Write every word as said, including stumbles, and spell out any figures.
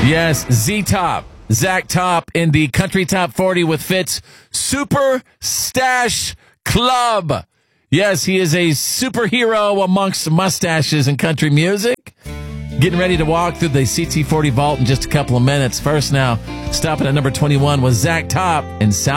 Yes, Z-Top. Zach Top in the Country Top forty with Fitz Super Stash Club. Yes, he is a superhero amongst mustaches and country music. Getting ready to walk through the C T forty vault in just a couple of minutes. First now, stopping at number twenty-one was Zach Top in South.